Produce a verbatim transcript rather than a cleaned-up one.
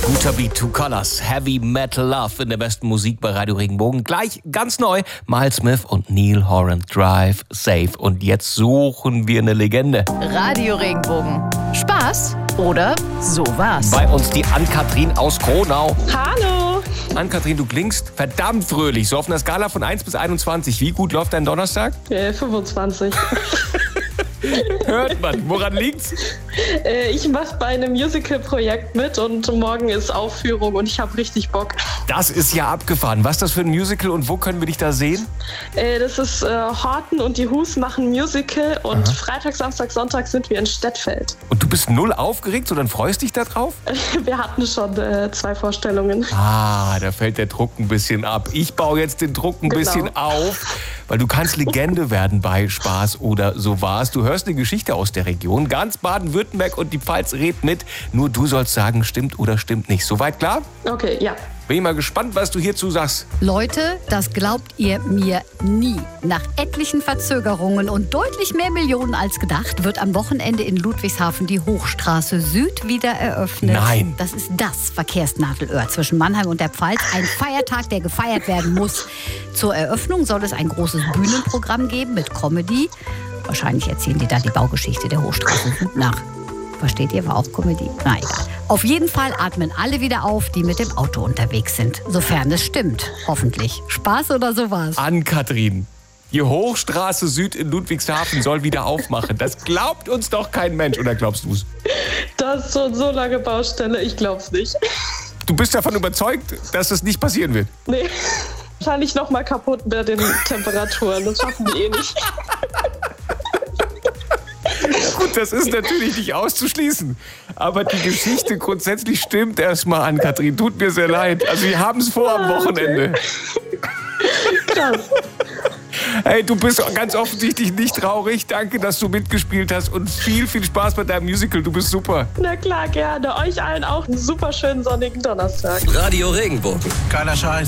Guter Beat, Two Colors, Heavy Metal Love in der besten Musik bei Radio Regenbogen. Gleich ganz neu, Miles Smith und Neil Horan, Drive Safe. Und jetzt suchen wir eine Legende. Radio Regenbogen. Spaß oder sowas? Bei uns die Ann-Kathrin aus Kronau. Hallo. Ann-Kathrin, du klingst verdammt fröhlich. So auf einer Skala von eins bis einundzwanzig. Wie gut läuft dein Donnerstag? Äh, fünfundzwanzig. Hört man. Woran liegt's? Äh, ich mache bei einem Musical-Projekt mit und morgen ist Aufführung und ich habe richtig Bock. Das ist ja abgefahren. Was ist das für ein Musical und wo können wir dich da sehen? Äh, das ist äh, Horten und die Who's machen Musical und Aha. Freitag, Samstag, Sonntag sind wir in Stettfeld. Und du bist null aufgeregt, sondern freust dich da drauf? Wir hatten schon äh, zwei Vorstellungen. Ah, da fällt der Druck ein bisschen ab. Ich baue jetzt den Druck ein Genau. bisschen auf, weil du kannst Legende werden bei Spaß oder sowas. Du hörst eine Geschichte aus der Region. Ganz Baden-Württemberg und die Pfalz redet mit. Nur du sollst sagen, stimmt oder stimmt nicht. Soweit klar? Okay, ja. Bin ich mal gespannt, was du hierzu sagst. Leute, das glaubt ihr mir nie. Nach etlichen Verzögerungen und deutlich mehr Millionen als gedacht, wird am Wochenende in Ludwigshafen die Hochstraße Süd wieder eröffnet. Nein. Das ist das Verkehrsnadelöhr zwischen Mannheim und der Pfalz. Ein Feiertag, der gefeiert werden muss. Zur Eröffnung soll es ein großes Bühnenprogramm geben mit Comedy. Wahrscheinlich erzählen die da die Baugeschichte der Hochstraße Süd nach. Versteht ihr, war auch Comedy. Na egal. Auf jeden Fall atmen alle wieder auf, die mit dem Auto unterwegs sind. Sofern es stimmt. Hoffentlich. Spaß oder sowas? Ann-Kathrin, die Hochstraße Süd in Ludwigshafen soll wieder aufmachen. Das glaubt uns doch kein Mensch, oder glaubst du's? Das ist schon so lange Baustelle, ich glaub's nicht. Du bist davon überzeugt, dass das nicht passieren wird? Nee, wahrscheinlich noch mal kaputt bei den Temperaturen. Das schaffen wir eh nicht. Gut, das ist natürlich nicht auszuschließen. Aber die Geschichte grundsätzlich stimmt erstmal, Ann-Kathrin. Tut mir sehr leid. Also wir haben es vor am Wochenende. Krass. Hey, du bist ganz offensichtlich nicht traurig. Danke, dass du mitgespielt hast und viel, viel Spaß bei deinem Musical. Du bist super. Na klar, gerne. Euch allen auch einen super schönen sonnigen Donnerstag. Radio Regenbogen. Geiler Scheiß.